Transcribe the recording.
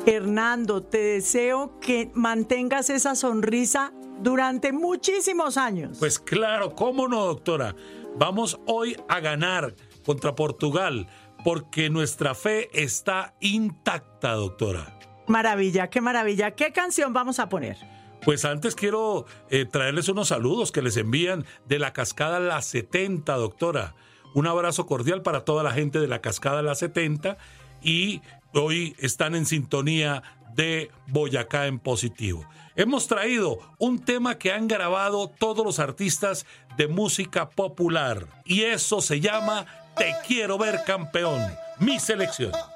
Hernando, te deseo que mantengas esa sonrisa durante muchísimos años. Pues claro, ¿cómo no, doctora? Vamos hoy a ganar contra Portugal porque nuestra fe está intacta, doctora. Maravilla, qué maravilla. ¿Qué canción vamos a poner? Pues antes quiero traerles unos saludos que les envían de la Cascada La 70, doctora. Un abrazo cordial para toda la gente de la Cascada La 70 y hoy están en sintonía de Boyacá en Positivo. Hemos traído un tema que han grabado todos los artistas de música popular y eso se llama Te quiero ver campeón, mi selección.